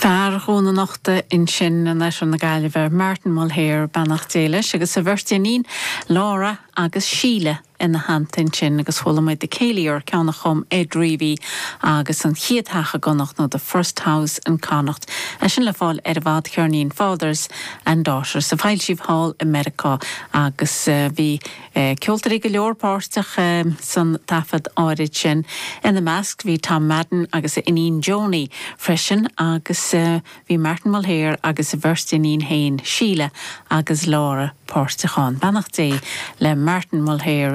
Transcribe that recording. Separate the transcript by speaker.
Speaker 1: Fear góna nachta in sin na na gaileh Martin Mulhare bannach déile, agus sa bhirtíín Laura agus Síle ina hantain sin agus thulamid de céíor ceanna chum édríhí agus an chiadthacha gannacht nó the First House in Connacht. A sin le fáil bhd chearnín Fathers and Daughters sa Fáil Sibh Hall America agus bhí ceoltarí go leorpáirteach san tafad áirid sin ina measc bhí Tom Madden agus Inín Joni freisin agus bhí Martin Mulhare agus a bhirtíín hain Síle agus Laura Páirteachán. Bannach dé le Martin Mulhare